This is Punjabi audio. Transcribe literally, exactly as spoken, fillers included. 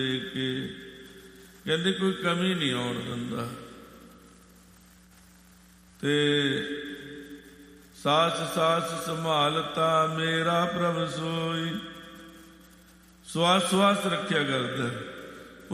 ਦੇ ਕੇ ਕਹਿੰਦੇ ਕੋਈ ਕਮੀ ਨਹੀਂ ਆਉਣ ਦਿੰਦਾ। ਤੇ ਸਾਸ ਸਾਸ ਸੰਭਾਲਤਾ ਮੇਰਾ ਪ੍ਰਭ ਸੋਈ, ਸਵਾਸ ਸਵਾਸ ਰੱਖਿਆ ਕਰਦਾ।